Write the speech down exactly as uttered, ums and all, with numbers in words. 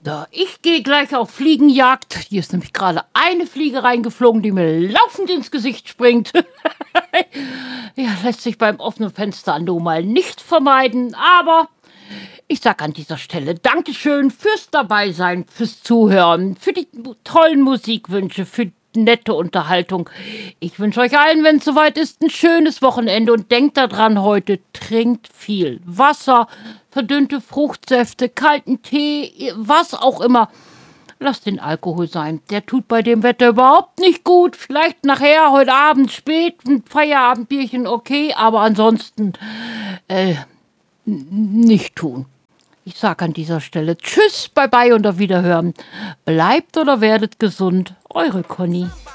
So, ich gehe gleich auf Fliegenjagd. Hier ist nämlich gerade eine Fliege reingeflogen, die mir laufend ins Gesicht springt. Ja, lässt sich beim offenen Fenster nun mal nicht vermeiden, aber ich sage an dieser Stelle Dankeschön fürs Dabeisein, fürs Zuhören, für die tollen Musikwünsche, für die nette Unterhaltung. Ich wünsche euch allen, wenn es soweit ist, ein schönes Wochenende und denkt daran heute, trinkt viel Wasser, verdünnte Fruchtsäfte, kalten Tee, was auch immer. Lasst den Alkohol sein. Der tut bei dem Wetter überhaupt nicht gut. Vielleicht nachher, heute Abend spät, ein Feierabendbierchen, okay, aber ansonsten äh, nicht tun. Ich sage an dieser Stelle Tschüss, bye bye und auf Wiederhören. Bleibt oder werdet gesund. Eure Conny.